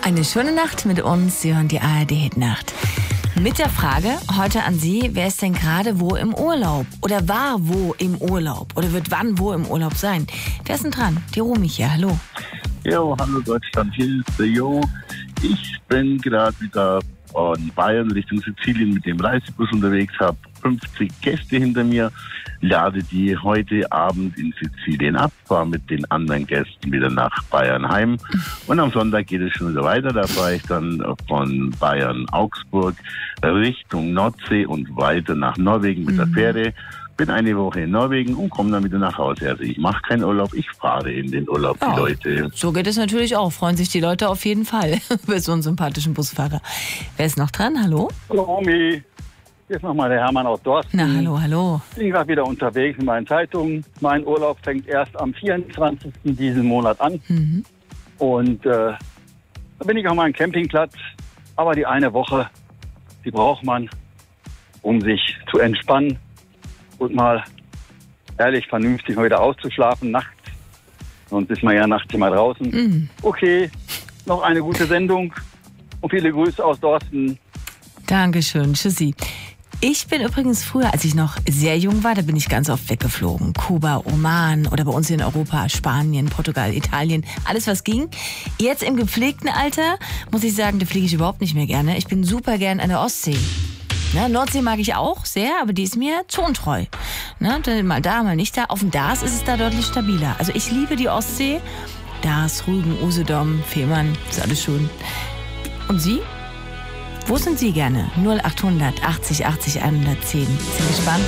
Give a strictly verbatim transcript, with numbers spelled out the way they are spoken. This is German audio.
Eine schöne Nacht mit uns. Sie hören die A R D-Hitnacht. Mit der Frage heute an Sie, wer ist denn gerade wo im Urlaub? Oder war wo im Urlaub? Oder wird wann wo im Urlaub sein? Wer ist denn dran? Die Romy hier, hallo. Jo, hallo Deutschland, hier ist der Jo. Ich bin gerade wieder von Bayern Richtung Sizilien mit dem Reisebus unterwegs, habe fünfzig Gäste hinter mir, lade die heute Abend in Sizilien ab, fahre mit den anderen Gästen wieder nach Bayern heim und am Sonntag geht es schon wieder weiter. Da fahre ich dann von Bayern Augsburg Richtung Nordsee und weiter nach Norwegen mit der Fähre. Bin eine Woche in Norwegen und komme dann wieder nach Hause. Also ich mache keinen Urlaub, ich fahre in den Urlaub, ja, die Leute. So geht es natürlich auch. Freuen sich die Leute auf jeden Fall über so einen sympathischen Busfahrer. Wer ist noch dran? Hallo? Hallo Romy, hier ist nochmal der Hermann aus Dorsten. Na, hallo, hallo. Ich bin gerade wieder unterwegs mit meinen Zeitungen. Mein Urlaub fängt erst am vierundzwanzigsten diesen Monat an. Mhm. Und äh, da bin ich auf meinem Campingplatz. Aber die eine Woche, die braucht man, um sich zu entspannen und mal ehrlich vernünftig mal wieder auszuschlafen nachts. Sonst ist man ja nachts immer draußen. Mhm. Okay, noch eine gute Sendung und viele Grüße aus Dorsten. Dankeschön, tschüssi. Ich bin übrigens früher, als ich noch sehr jung war, da bin ich ganz oft weggeflogen. Kuba, Oman oder bei uns in Europa, Spanien, Portugal, Italien, alles was ging. Jetzt im gepflegten Alter, muss ich sagen, da fliege ich überhaupt nicht mehr gerne. Ich bin super gern an der Ostsee. Ne, Nordsee mag ich auch sehr, aber die ist mir zonentreu. Ne, mal da, mal nicht da. Auf dem Dars ist es da deutlich stabiler. Also ich liebe die Ostsee. Dars, Rügen, Usedom, Fehmarn, ist alles schön. Und Sie? Wo sind Sie gerne? null acht hundert achtzig achtzig hundertzehn. Sind gespannt.